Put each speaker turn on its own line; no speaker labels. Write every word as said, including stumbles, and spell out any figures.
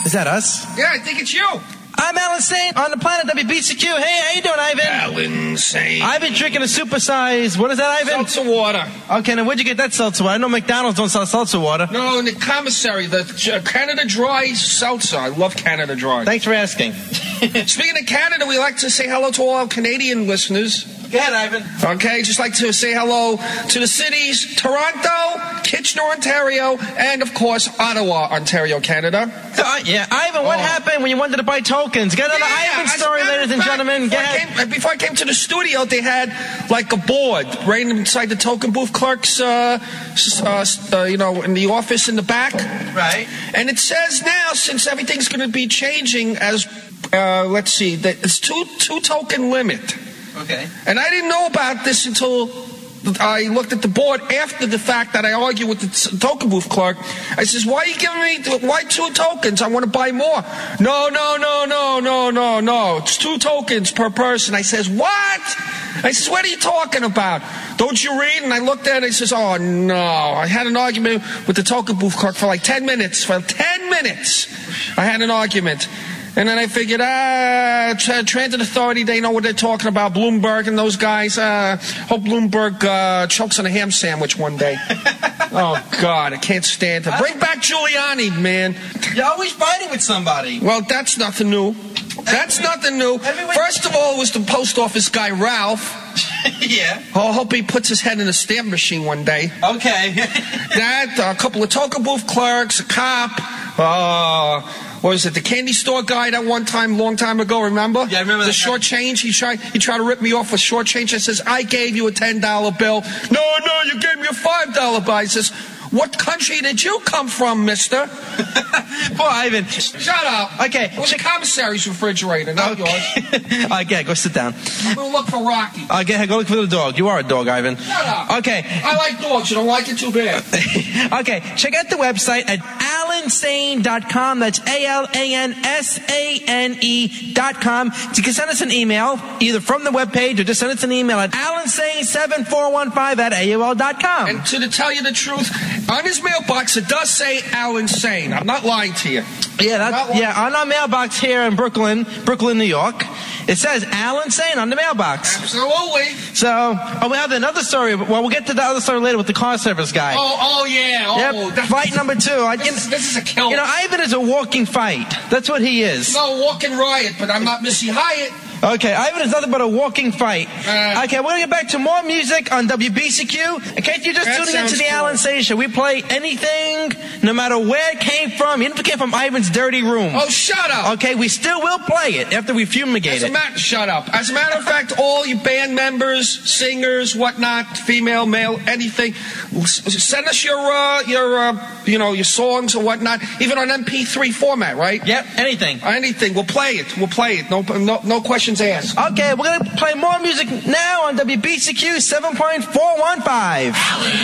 Is that us?
Yeah, I think it's you.
I'm Alan Sane on the planet W B C Q. Hey, how you doing, Ivan?
Alan Sane.
I've been drinking a supersized, what is that, Ivan?
Seltzer water.
Okay, now where'd you get that seltzer water? I know McDonald's don't sell seltzer water.
No, in the commissary, the uh, Canada Dry seltzer. I love Canada Dry.
Thanks for asking.
Speaking of Canada, we like to say hello to all our Canadian listeners.
Go ahead, Ivan.
Okay, just like to say hello to the cities Toronto, Kitchener, Ontario, and, of course, Ottawa, Ontario, Canada.
Uh, yeah, Ivan, what
oh.
happened when you wanted to buy tokens? Get another
yeah,
Ivan story, ladies and
fact,
gentlemen.
Before
Get
I, came, before I came to the studio, they had, like, a board right inside the token booth clerk's, uh, uh, uh, you know, in the office in the back.
Right.
And it says now, since everything's going to be changing as, uh, let's see, that it's two two token limit.
Okay.
And I didn't know about this until I looked at the board after the fact that I argued with the token booth clerk. I says, why are you giving me, why two tokens? I want to buy more. No, no, no, no, no, no, no. It's two tokens per person. I says, what? I says, what are you talking about? Don't you read? And I looked at it and I says, oh, no. I had an argument with the token booth clerk for like ten minutes. For ten minutes, I had an argument. And then I figured, ah, tra- Transit Authority, they know what they're talking about. Bloomberg and those guys. Uh, hope Bloomberg uh, chokes on a ham sandwich one day. Oh, God, I can't stand it. Bring back Giuliani, man.
You're always fighting with somebody.
Well, that's nothing new. That's nothing new. First of all, it was the post office guy, Ralph.
Yeah.
Oh, I hope he puts his head in a stamp machine one day.
Okay.
That, uh, a couple of token booth clerks, a cop. Uh, what was it, the candy store guy that one time, long time ago, remember?
Yeah, I remember
the
that
short
guy.
change. He tried, he tried to rip me off with short change. I says, I gave you a ten dollar bill. No, no, you gave me a five dollar bill. I says, what country did you come from, mister?
Poor Ivan.
Shut up.
Okay.
It was the commissary's refrigerator, not
Okay.
yours.
Okay, go sit down.
I'm going to look for Rocky.
Okay, go look for the dog. You are a dog, Ivan.
Shut up.
Okay.
I like dogs. You don't like it too bad.
Okay, check out the website at alan sane dot com. That's A L A N S A N E dot com. You can send us an email, either from the webpage or just send us an email at alan sane seven four one five at A O L dot com.
And to tell you the truth, on his mailbox, it does say Alan Sane. I'm not lying to you.
Yeah, that's, yeah, on our mailbox here in Brooklyn, Brooklyn, New York, it says Alan Sane on the mailbox.
Absolutely.
So, oh, we have another story. Well, we'll get to the other story later with the car service guy.
Oh, oh yeah. Oh,
Yep.
that-
Fight number two. I,
This is, this is a kill.
You know, Ivan is a walking fight. That's what he is.
No walking riot, but I'm not Missy Hyatt.
Okay, Ivan is nothing but a walking fight.
Uh,
okay, we're going to get back to more music on W B C Q. In case you're just
That
tuning into
sounds
the
cool.
Alan Sane Show, we play anything, no matter where it came from. Even if it came from Ivan's dirty room.
Oh, shut up.
Okay, we still will play it after we fumigate
As a
it.
matter, shut up. As a matter of fact, all you band members, singers, whatnot, female, male, anything, s- send us your, uh, your, uh, you know, your songs or whatnot, even on M P three format, right?
Yep, anything.
Anything. We'll play it. We'll play it. No, no, no questions asked.
Okay, we're going to play more music now on W B C Q seven point four one five.